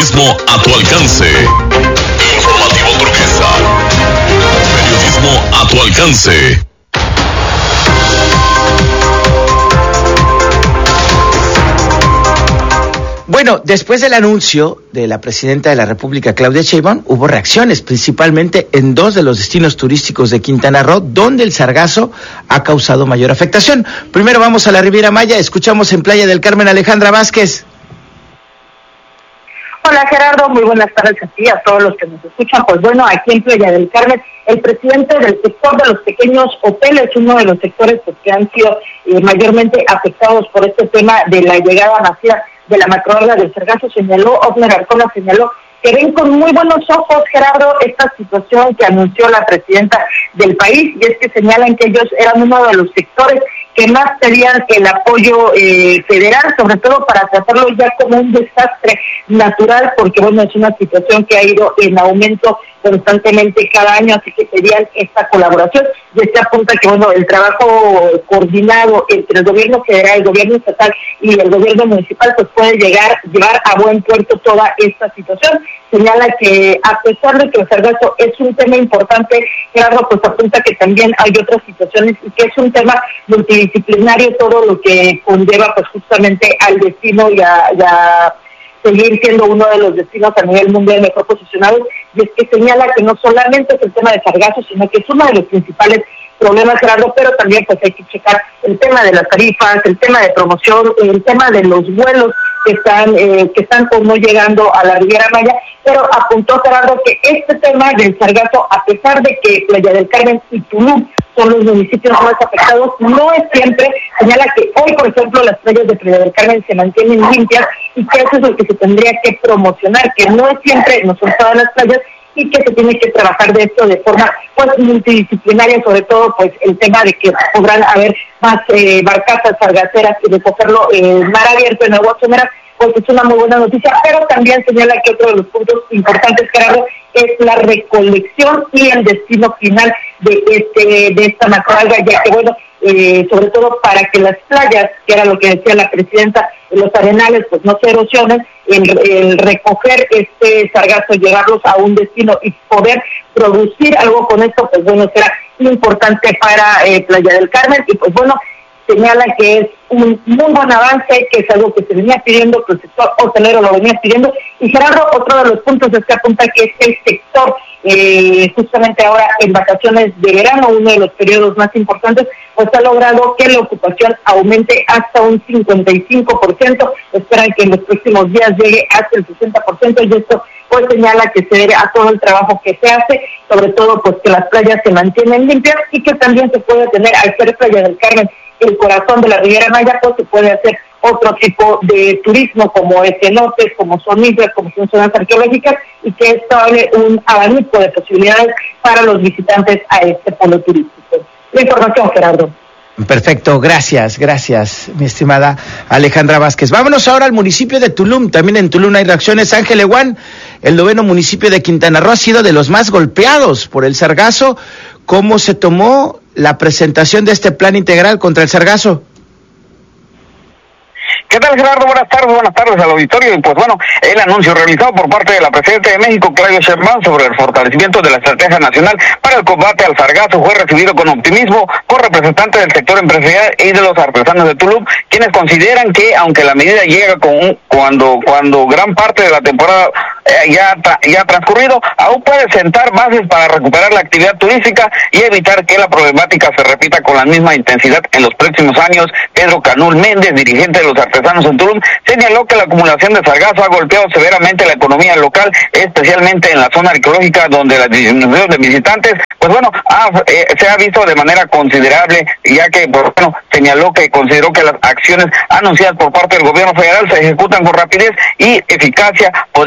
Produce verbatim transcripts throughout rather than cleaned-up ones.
Periodismo a tu alcance. Informativo Turquesa. Periodismo a tu alcance. Bueno, después del anuncio de la presidenta de la República, Claudia Sheinbaum, hubo reacciones, principalmente en dos de los destinos turísticos de Quintana Roo, donde el sargazo ha causado mayor afectación. Primero vamos a la Riviera Maya, escuchamos en Playa del Carmen a Alejandra Vázquez. Hola Gerardo, muy buenas tardes a ti, a todos los que nos escuchan. Pues bueno, aquí en Playa del Carmen, el presidente del sector de los pequeños hoteles, uno de los sectores pues, que han sido eh, mayormente afectados por este tema de la llegada masiva de la macroalga del sargazo, señaló, Osmer Arcona señaló que ven con muy buenos ojos, Gerardo, esta situación que anunció la presidenta del país, y es que señalan que ellos eran uno de los sectores que más pedían el apoyo eh, federal, sobre todo para tratarlo ya como un desastre natural, porque bueno, es una situación que ha ido en aumento constantemente cada año, así que pedían esta colaboración, y este apunta que bueno, el trabajo coordinado entre el gobierno federal, el gobierno estatal y el gobierno municipal, pues puede llegar, llevar a buen puerto toda esta situación. Señala que a pesar de que el sargazo es un tema importante, Gerardo, pues apunta que también hay otras situaciones y que es un tema multidisciplinario, todo lo que conlleva pues justamente al destino y a, y a seguir siendo uno de los destinos a nivel mundial mejor posicionados, y es que señala que no solamente es el tema de sargazo, sino que es uno de los principales problemas, Gerardo, pero también pues hay que checar el tema de las tarifas, el tema de promoción, el tema de los vuelos que están eh, que están o no llegando a la Riviera Maya, pero apuntó, Gerardo, que este tema del sargazo, a pesar de que Playa del Carmen y Tulum son los municipios más afectados, no es siempre. Señala que hoy, por ejemplo, las playas de Playa del Carmen se mantienen limpias y que eso es lo que se tendría que promocionar, que no es siempre, no son todas las playas, y que se tiene que trabajar de esto de forma pues multidisciplinaria, sobre todo pues el tema de que podrán haber más eh, barcazas sargaceras y recogerlo en eh, mar abierto en aguas someras, pues es una muy buena noticia, pero también señala que otro de los puntos importantes, Gerardo, es la recolección y el destino final de este de esta macroalga, ya que bueno, eh, sobre todo para que las playas, que era lo que decía la presidenta, los arenales pues no se erosionen, el, el recoger este sargazo, llevarlos a un destino y poder producir algo con esto, pues bueno, será importante para eh, Playa del Carmen, y pues bueno, señala que es un muy buen avance, que es algo que se venía pidiendo, que el sector hotelero lo venía pidiendo. Y Gerardo, otro de los puntos es que apunta que es el sector, eh, justamente ahora en vacaciones de verano, uno de los periodos más importantes, pues ha logrado que la ocupación aumente hasta un cincuenta y cinco por ciento, esperan que en los próximos días llegue hasta el sesenta por ciento, y esto pues señala que se debe a todo el trabajo que se hace, sobre todo pues que las playas se mantienen limpias y que también se puede tener, al ser Playa del Carmen el corazón de la Riviera Maya, pues se puede hacer otro tipo de turismo, como es cenotes, como son islas, como son zonas arqueológicas, y que esto abre un abanico de posibilidades para los visitantes a este polo turístico. La información, Gerardo. Perfecto, gracias, gracias, mi estimada Alejandra Vázquez. Vámonos ahora al municipio de Tulum. También en Tulum hay reacciones. Ángel Eguán, el noveno municipio de Quintana Roo, ha sido de los más golpeados por el sargazo. ¿Cómo se tomó la presentación de este plan integral contra el sargazo? ¿Qué tal, Gerardo? Buenas tardes, buenas tardes al auditorio. Y pues bueno, el anuncio realizado por parte de la presidenta de México, Claudia Sheinbaum, sobre el fortalecimiento de la estrategia nacional para el combate al sargazo fue recibido con optimismo por representantes del sector empresarial y de los artesanos de Tulum, quienes consideran que aunque la medida llega con un, cuando cuando gran parte de la temporada eh, ya ya ha transcurrido, aún puede sentar bases para recuperar la actividad turística y evitar que la problemática se repita con la misma intensidad en los próximos años. Pedro Canul Méndez, dirigente de los artesanos en Tulum, señaló que la acumulación de sargazo ha golpeado severamente la economía local, especialmente en la zona arqueológica, donde la disminución de visitantes, pues bueno, ha, eh, se ha visto de manera considerable, ya que, pues bueno, señaló que consideró que las acciones anunciadas por parte del gobierno federal se ejecutan con rapidez y eficacia, podrían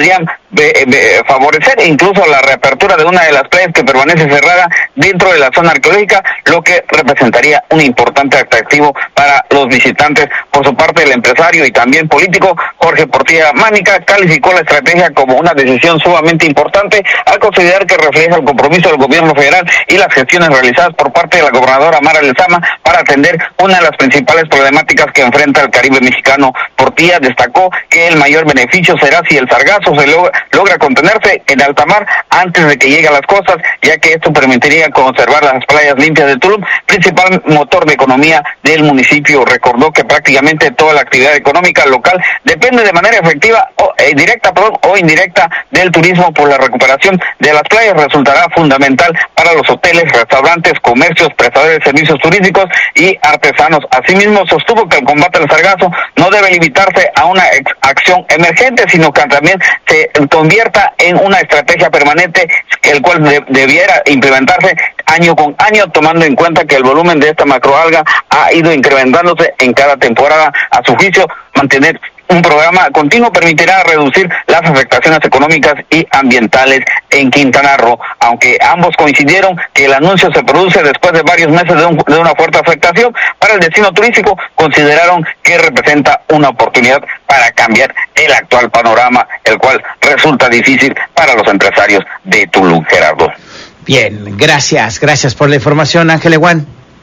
de, de favorecer incluso la reapertura de una de las playas que permanece cerrada dentro de la zona arqueológica, lo que representaría un importante atractivo para los visitantes. Por su parte, el empresario y también político Jorge Portilla Mánica calificó la estrategia como una decisión sumamente importante al considerar que refleja el compromiso del gobierno federal y las gestiones realizadas por parte de la gobernadora Mara Lezama para atender una de las principales problemáticas que enfrenta el Caribe mexicano. Portilla destacó que el mayor beneficio será si el sargazo se logra, logra contenerse en alta mar antes de que llegue a las costas, ya que esto permitiría conservar las playas limpias de Tulum, principal motor de economía del municipio. Recordó que prácticamente toda la actividad económica local depende de manera efectiva o eh, directa perdón, o indirecta del turismo. Por la recuperación de las playas resultará fundamental para los hoteles, restaurantes, comercios, prestadores de servicios turísticos y artesanos. Asimismo, sostuvo que el combate al sargazo no debe limitarse a una ex- acción emergente, sino que también se convierta en una estrategia permanente, el cual de- debiera implementarse año con año, tomando en cuenta que el volumen de esta macroalga ha ido incrementándose en cada temporada. A su juicio, mantener un programa continuo permitirá reducir las afectaciones económicas y ambientales en Quintana Roo. Aunque ambos coincidieron que el anuncio se produce después de varios meses de, un, de una fuerte afectación para el destino turístico, consideraron que representa una oportunidad para cambiar el actual panorama, el cual resulta difícil para los empresarios de Tulum. Gerardo. Bien, gracias, gracias por la información, Ángel Eguán.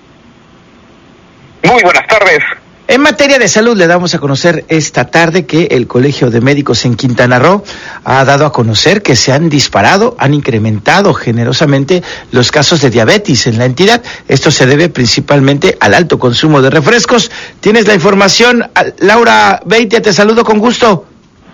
Muy buenas tardes. En materia de salud, le damos a conocer esta tarde que el Colegio de Médicos en Quintana Roo ha dado a conocer que se han disparado, han incrementado generosamente los casos de diabetes en la entidad. Esto se debe principalmente al alto consumo de refrescos. ¿Tienes la información? Laura Beitia, te saludo con gusto.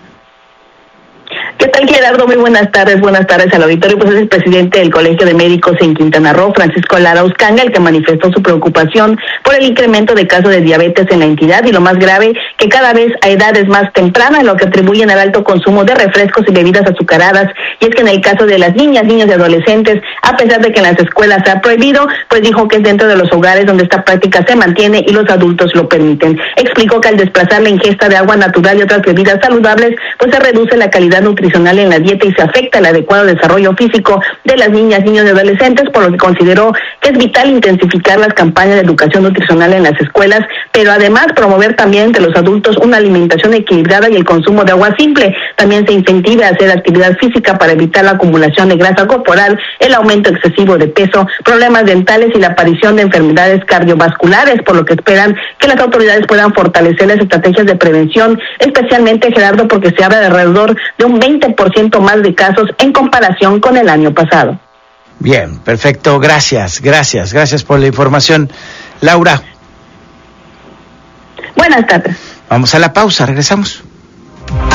¿Qué tal, Gerardo? Muy buenas tardes, buenas tardes al auditorio. Pues es el presidente del Colegio de Médicos en Quintana Roo, Francisco Lara Uscanga, el que manifestó su preocupación por el incremento de casos de diabetes en la entidad y lo más grave, que cada vez a edades más tempranas, lo que atribuyen al alto consumo de refrescos y bebidas azucaradas. Y es que en el caso de las niñas, niños y adolescentes, a pesar de que en las escuelas se ha prohibido, pues dijo que es dentro de los hogares donde esta práctica se mantiene y los adultos lo permiten. Explicó que al desplazar la ingesta de agua natural y otras bebidas saludables, pues se reduce la calidad nutricional en la dieta y se afecta el adecuado desarrollo físico de las niñas, niños y adolescentes, por lo que consideró que es vital intensificar las campañas de educación nutricional en las escuelas, pero además promover también entre los adultos una alimentación equilibrada y el consumo de agua simple. También se incentiva a hacer actividad física para evitar la acumulación de grasa corporal, el aumento excesivo de peso, problemas dentales y la aparición de enfermedades cardiovasculares, por lo que esperan que las autoridades puedan fortalecer las estrategias de prevención, especialmente, Gerardo, porque se habla de alrededor de un veinte por ciento más de casos en comparación con el año pasado. Bien, perfecto, gracias, gracias, gracias por la información. Laura. Buenas tardes. Vamos a la pausa, regresamos.